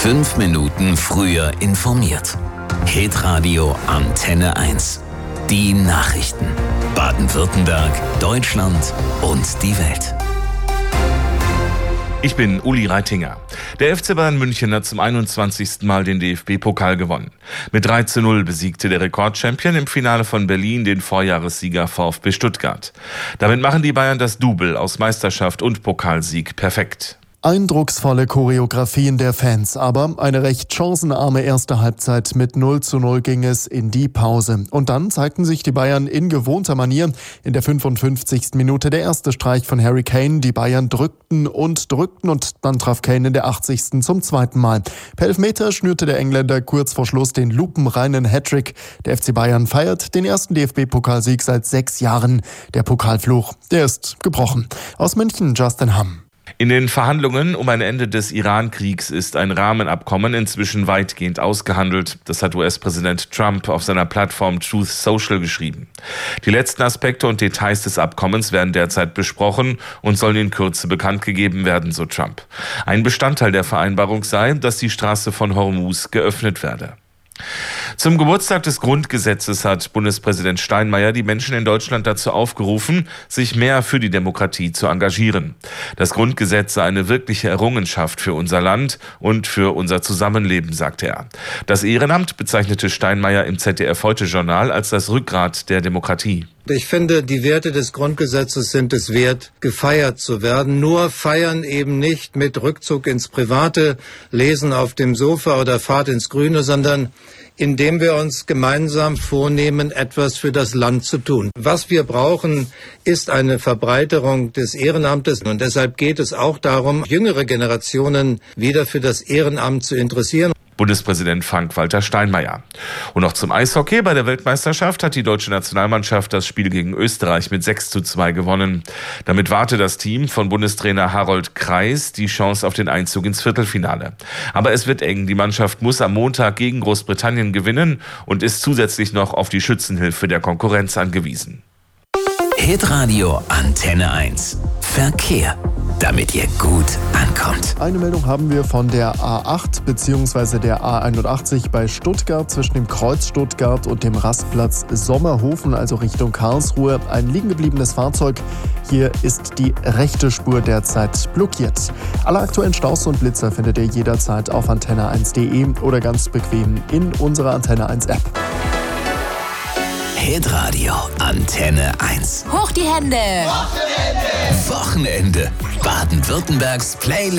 5 Minuten früher informiert. Hitradio Antenne 1. Die Nachrichten. Baden-Württemberg, Deutschland und die Welt. Ich bin Uli Reitinger. Der FC Bayern München hat zum 21. Mal den DFB-Pokal gewonnen. Mit 3:0 besiegte der Rekordchampion im Finale von Berlin den Vorjahressieger VfB Stuttgart. Damit machen die Bayern das Double aus Meisterschaft und Pokalsieg perfekt. Eindrucksvolle Choreografien der Fans, aber eine recht chancenarme erste Halbzeit. Mit 0:0 ging es in die Pause. Und dann zeigten sich die Bayern in gewohnter Manier. In der 55. Minute der erste Streich von Harry Kane. Die Bayern drückten und dann traf Kane in der 80. zum zweiten Mal. Per Elfmeter schnürte der Engländer kurz vor Schluss den lupenreinen Hattrick. Der FC Bayern feiert den ersten DFB-Pokalsieg seit 6 Jahren. Der Pokalfluch, der ist gebrochen. Aus München, Justin Hamm. In den Verhandlungen um ein Ende des Iran-Kriegs ist ein Rahmenabkommen inzwischen weitgehend ausgehandelt. Das hat US-Präsident Trump auf seiner Plattform Truth Social geschrieben. Die letzten Aspekte und Details des Abkommens werden derzeit besprochen und sollen in Kürze bekannt gegeben werden, so Trump. Ein Bestandteil der Vereinbarung sei, dass die Straße von Hormuz geöffnet werde. Zum Geburtstag des Grundgesetzes hat Bundespräsident Steinmeier die Menschen in Deutschland dazu aufgerufen, sich mehr für die Demokratie zu engagieren. Das Grundgesetz sei eine wirkliche Errungenschaft für unser Land und für unser Zusammenleben, sagte er. Das Ehrenamt bezeichnete Steinmeier im ZDF-Heute-Journal als das Rückgrat der Demokratie. Ich finde, die Werte des Grundgesetzes sind es wert, gefeiert zu werden. Nur feiern eben nicht mit Rückzug ins Private, Lesen auf dem Sofa oder Fahrt ins Grüne, sondern indem wir uns gemeinsam vornehmen, etwas für das Land zu tun. Was wir brauchen, ist eine Verbreiterung des Ehrenamtes. Und deshalb geht es auch darum, jüngere Generationen wieder für das Ehrenamt zu interessieren. Bundespräsident Frank-Walter Steinmeier. Und noch zum Eishockey. Bei der Weltmeisterschaft hat die deutsche Nationalmannschaft das Spiel gegen Österreich mit 6:2 gewonnen. Damit warte das Team von Bundestrainer Harold Kreis die Chance auf den Einzug ins Viertelfinale. Aber es wird eng. Die Mannschaft muss am Montag gegen Großbritannien gewinnen und ist zusätzlich noch auf die Schützenhilfe der Konkurrenz angewiesen. Hitradio Antenne 1. Verkehr, damit ihr gut ankommt. Eine Meldung haben wir von der A8 bzw. der A81 bei Stuttgart zwischen dem Kreuz Stuttgart und dem Rastplatz Sommerhofen, also Richtung Karlsruhe. Ein liegen gebliebenes Fahrzeug. Hier ist die rechte Spur derzeit blockiert. Alle aktuellen Staus und Blitzer findet ihr jederzeit auf antenne1.de oder ganz bequem in unserer Antenne 1 App. Hitradio Antenne 1. Hoch die Hände! Wochenende. Baden-Württembergs Playlist.